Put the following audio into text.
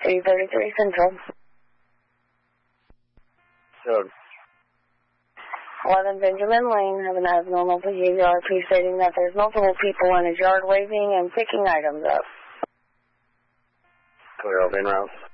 333 Central. Sure. 11 Benjamin Lane, have an abnormal behavior RP stating that there's multiple people in his yard waving and picking items up. Clear over in route.